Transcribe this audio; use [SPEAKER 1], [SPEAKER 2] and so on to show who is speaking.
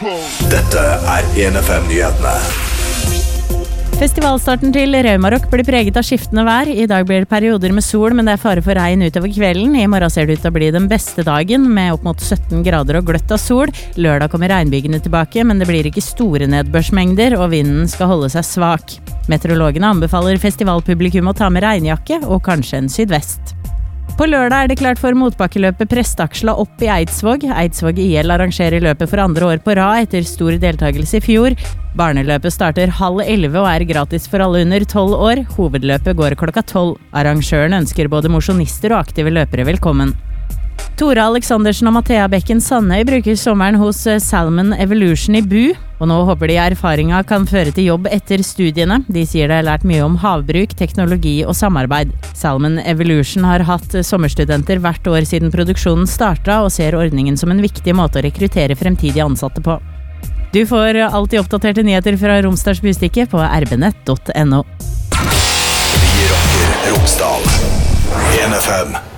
[SPEAKER 1] Dette 1FM-nyhetene.
[SPEAKER 2] Festivalstarten til Raumarock blir preget av skiftende vær. I dag blir det perioder med sol, men det er fare for regn utover kvelden. I morgen ser det ut til å bli den beste dagen, med opp mot 17 grader og gløtt av sol. Lørdag kommer regnbygene tilbake, men det blir ikke store nedbørsmengder, og vinden skal holde seg svak. Meteorologene anbefaler festivalpublikum å ta med regnjakke og kanskje en sydvest. På lørdag er det klart for motbakkeløpet Prestaksla opp i Eidsvåg. Eidsvåg IL arrangerer løpet for andre år på rad etter stor deltakelse i fjor. Barneløpet starter 10:30 og er gratis for alle under 12 år. Hovedløpet går klokka 12. Arrangøren ønsker både mosjonister og aktive løpere velkommen. Tora Aleksandersen og Mathea Bekken Sandøy bruker sommeren hos Salmon Evolution i Bu, og nå håper de erfaringa kan føre til jobb etter studiene. De sier de har lært mye om havbruk, teknologi og samarbeid. Salmon Evolution har hatt sommerstudenter hvert år siden produksjonen starta, og ser ordningen som en viktig måte å rekruttere fremtidige ansatte på. Du får alltid oppdaterte nyheter fra Romsdals Bustikke på rbnett.no.
[SPEAKER 1] Vi rocker Romsdal. 1FM.